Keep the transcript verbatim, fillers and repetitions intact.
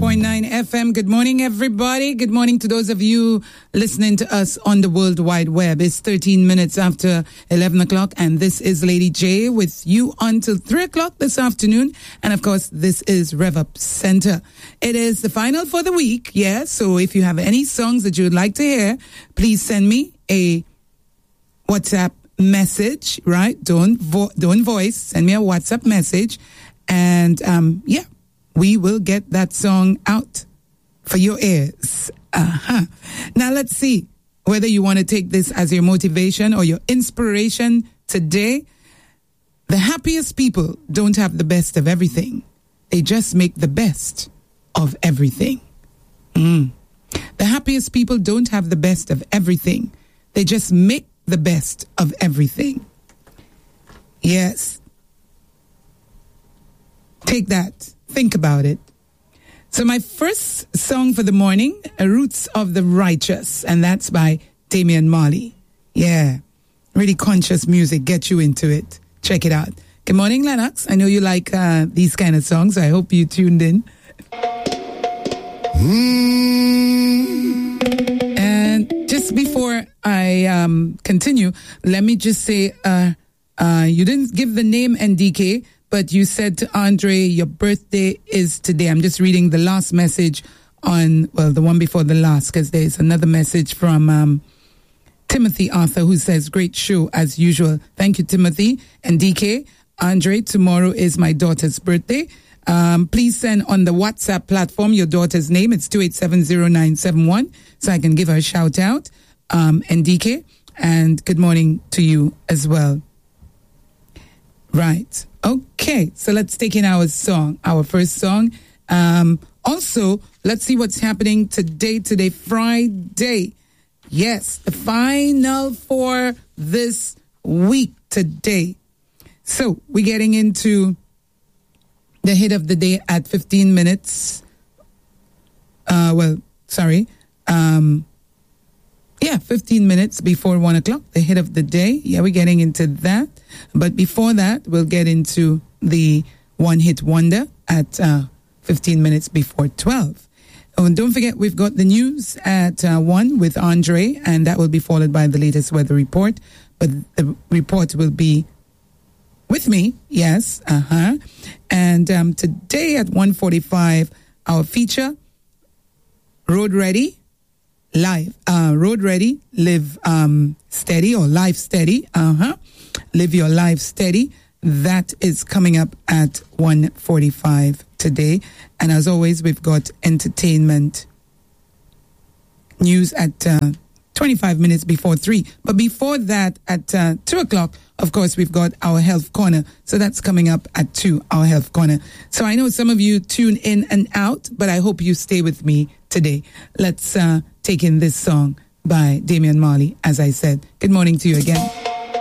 point nine F M. Good morning, everybody. Good morning to those of you listening to us on the World Wide Web. It's thirteen minutes after eleven o'clock, and this is Lady J with you until three o'clock this afternoon. And of course, this is Rev Up Center. It is the final for the week, yeah. So if you have any songs that you would like to hear, please send me a WhatsApp message, right? Don't vo- don't voice. Send me a WhatsApp message, and um, yeah. we will get that song out for your ears. Uh-huh. Now, let's see whether you want to take this as your motivation or your inspiration today. The happiest people don't have the best of everything. They just make the best of everything. Mm. The happiest people don't have the best of everything. They just make the best of everything. Yes. Take that. Think about it. So my first song for the morning, Roots of the Righteous, and that's by Damian Marley. Yeah, really conscious music, get you into it. Check it out. Good morning, Lennox. I know you like uh, these kind of songs. I hope you tuned in. Mm. And just before I um, continue, let me just say, uh, uh, you didn't give the name N D K, but you said to Andre, your birthday is today. I'm just reading the last message on, well, the one before the last, because there's another message from um, Timothy Arthur, who says, great show as usual. Thank you, Timothy. And D K, Andre, tomorrow is my daughter's birthday. Um, please send on the WhatsApp platform your daughter's name. It's two eight seven zero nine seven one, so I can give her a shout out. Um, and D K, and good morning to you as well. Right. Okay, so let's take in our song, our first song. Um, also, let's see what's happening today, today, Friday. Yes, the final for this week today. So we're getting into the hit of the day at fifteen minutes. Uh, well, sorry. Um, yeah, fifteen minutes before one o'clock, the hit of the day. Yeah, we're getting into that. But before that, we'll get into the one hit wonder at uh, fifteen minutes before twelve. Oh, and don't forget, we've got the news at uh, one with Andre, and that will be followed by the latest weather report. But the report will be with me, yes, uh-huh. And um, today at one forty-five, our feature, Road Ready, Live, uh, Road Ready, Live um, Steady, or Life Steady, uh-huh. Live Your Life Steady. That is coming up at one forty-five today. And as always, we've got entertainment news at uh, twenty-five minutes before three. But before that, at uh, two o'clock, of course, we've got our Health Corner. So that's coming up at two, our Health Corner. So I know some of you tune in and out, but I hope you stay with me today. Let's uh, take in this song by Damian Marley, as I said. Good morning to you again.